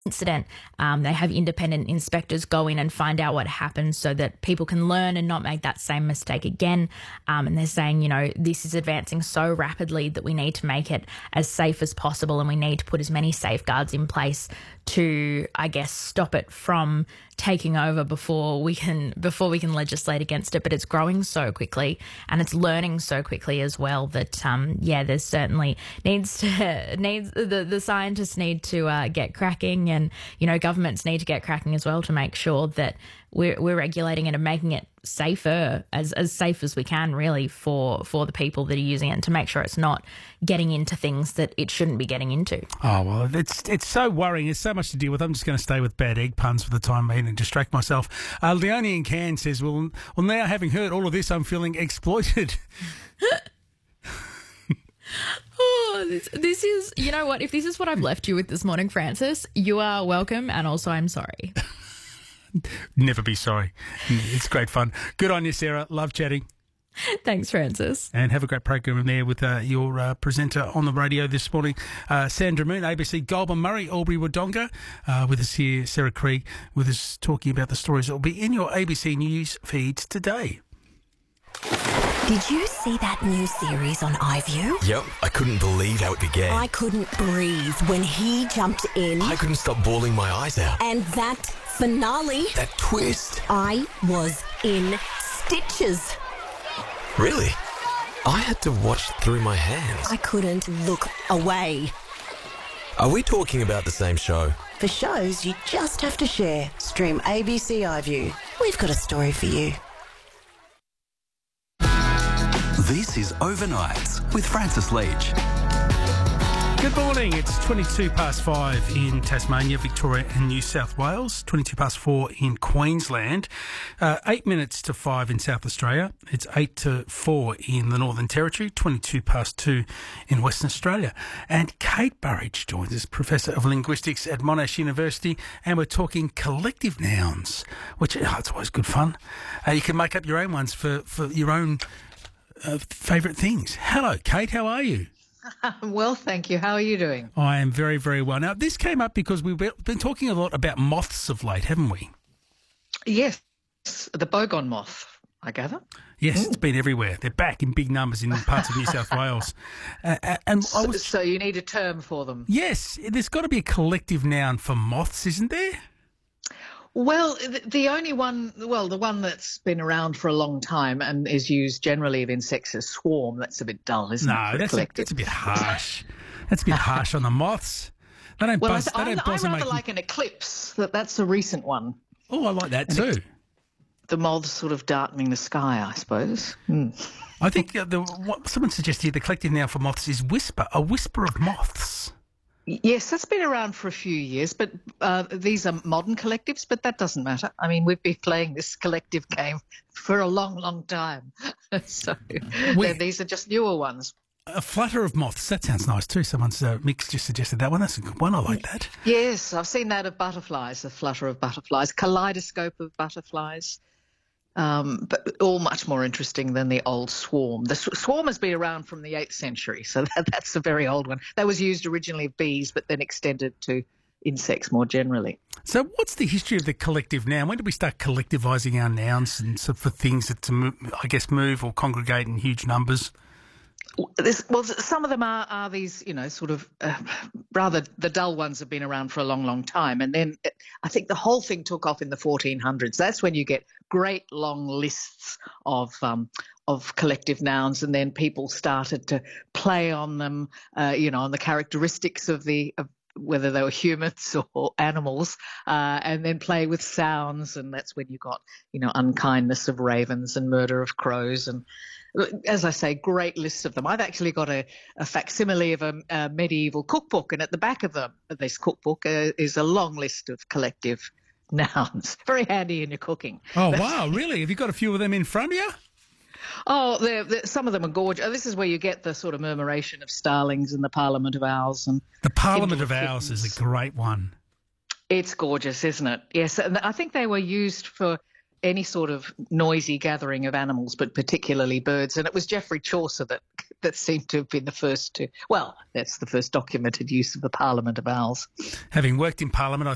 incident, they have independent inspectors go in and find out what happened so that people can learn and not make that same mistake again. And they're saying, this is advancing so rapidly that we need to make it as safe as possible, and we need to put as many safeguards in place to, I guess, stop it from taking over before we can legislate against it. But it's growing so quickly and it's learning so quickly as well that there's certainly the scientists need to get cracking, and governments need to get cracking as well to make sure that we're regulating it and making it safer, as safe as we can, really, for the people that are using it, and to make sure it's not getting into things that it shouldn't be getting into. Oh, well, it's so worrying. There's so much to deal with. I'm just going to stay with bad egg puns for the time being and distract myself. Leonie in Cairns says, well, now having heard all of this, I'm feeling exploited. Oh, this is, you know what? If this is what I've left you with this morning, Francis, you are welcome, and also I'm sorry. Never be sorry. It's great fun. Good on you, Sarah. Love chatting. Thanks, Francis. And have a great program there with your presenter on the radio this morning, Sandra Moon, ABC, Goulburn, Murray, Albury, Wodonga. With us here, Sarah Krieg, with us talking about the stories that will be in your ABC News feeds today. Did you see that new series on iView? Yep, I couldn't believe how it began. I couldn't breathe when he jumped in. I couldn't stop bawling my eyes out. And that finale. That twist. I was in stitches. Really? I had to watch through my hands. I couldn't look away. Are we talking about the same show? For shows you just have to share, stream ABC iView. We've got a story for you. This is Overnights with Francis Leach. Good morning. It's 5:22 in Tasmania, Victoria and New South Wales, 4:22 in Queensland, 8 minutes to 5 in South Australia. It's 8 to 4 in the Northern Territory, 2:22 in Western Australia. And Kate Burridge joins us, Professor of Linguistics at Monash University, and we're talking collective nouns, which it's always good fun. You can make up your own ones for your own favourite things. Hello, Kate. How are you? Well, thank you. How are you doing? I am very, very well. Now, this came up because we've been talking a lot about moths of late, haven't we? Yes, the bogon moth, I gather. Yes, it's been everywhere. They're back in big numbers in parts of New South Wales. So you need a term for them? Yes, there's got to be a collective noun for moths, isn't there? Well, the only one, the one that's been around for a long time and is used generally of insects is swarm. That's a bit dull, isn't it? No, that's a bit harsh. That's a bit harsh on the moths. They don't buzz. I rather like an eclipse. That's a recent one. Oh, I like that too. The moths sort of darkening the sky, I suppose. I think what someone suggested here, the collective noun for moths is whisper, a whisper of moths. Yes, that's been around for a few years, but these are modern collectives, but that doesn't matter. I mean, we've been playing this collective game for a long, long time. So these are just newer ones. A flutter of moths, that sounds nice too. Someone's Mick's just suggested that one. That's a good one. I like that. Yes, I've seen that of butterflies, a flutter of butterflies, kaleidoscope of butterflies. But all much more interesting than the old swarm. The swarm has been around from the 8th century, so that's a very old one. That was used originally of bees, but then extended to insects more generally. So what's the history of the collective noun? When did we start collectivising our nouns and for things that move or congregate in huge numbers? Some of them are these, sort of rather the dull ones have been around for a long, long time. And then I think the whole thing took off in the 1400s. That's when you get great long lists of collective nouns, and then people started to play on them, on the characteristics of whether they were humans or animals, and then play with sounds. And that's when you got, unkindness of ravens and murder of crows. And as I say, great lists of them. I've actually got a facsimile of a medieval cookbook, and at the back of this cookbook is a long list of collective nouns. Very handy in your cooking. Oh, wow, really? Have you got a few of them in front of you? Oh, some of them are gorgeous. This is where you get the sort of murmuration of starlings and the Parliament of Owls. And the Parliament of Owls is a great one. It's gorgeous, isn't it? Yes, and I think they were used for any sort of noisy gathering of animals, but particularly birds. And it was Geoffrey Chaucer that seemed to have been the first to, that's the first documented use of the Parliament of Owls. Having worked in Parliament,